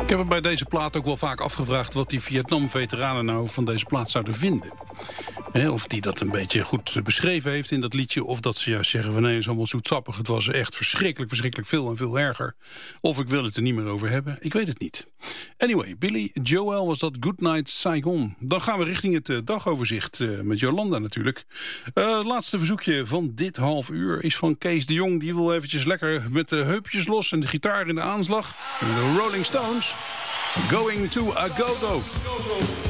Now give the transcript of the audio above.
Ik heb me bij deze plaat ook wel vaak afgevraagd wat die Vietnam-veteranen nou van deze plaat zouden vinden. Of die dat een beetje goed beschreven heeft in dat liedje, of dat ze juist zeggen van nee, het is allemaal zoetsappig. Het was echt verschrikkelijk veel en veel erger. Of ik wil het er niet meer over hebben. Ik weet het niet. Anyway, Billy Joel was dat, Good Night Saigon. Dan gaan we richting het dagoverzicht met Jolanda natuurlijk. Het laatste verzoekje van dit half uur is van Kees de Jong. Die wil eventjes lekker met de heupjes los en de gitaar in de aanslag. De Rolling Stones, Going to a Go-Go.